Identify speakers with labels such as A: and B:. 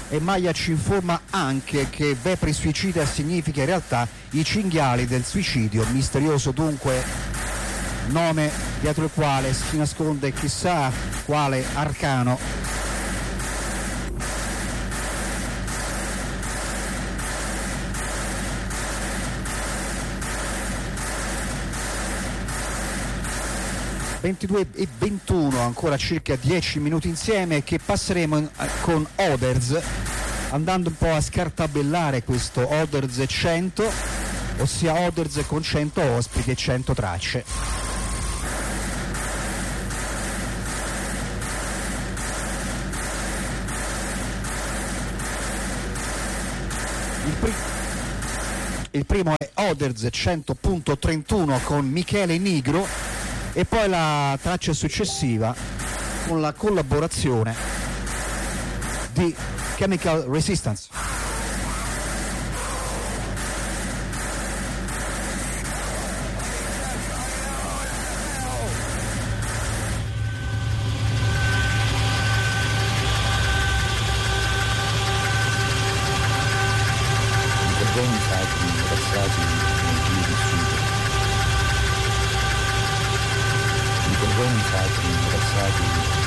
A: E Maya ci informa anche che vepri suicida significa in realtà i cinghiali del suicidio, misterioso dunque nome dietro il quale si nasconde chissà quale arcano. e 21, ancora circa 10 minuti insieme, che passeremo con Others, andando un po' a scartabellare questo Others 100, ossia Others con 100 ospiti e 100 tracce. Il primo è Others 100.31 con Michele Nigro, e poi la traccia successiva con la collaborazione di Chemical Resistance.
B: Sacri,